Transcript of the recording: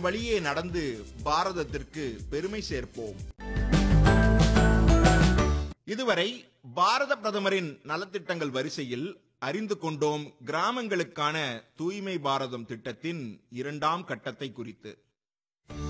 வழியே நடந்து பாரதத்திற்கு பெருமை சேர்ப்போம். இதுவரை பாரத பிரதமரின் நலத்திட்டங்கள் வரிசையில் அறிந்து கொண்டோம் கிராமங்களுக்கான தூய்மை பாரதம் திட்டத்தின் 2ஆம் கட்டத்தை குறித்து.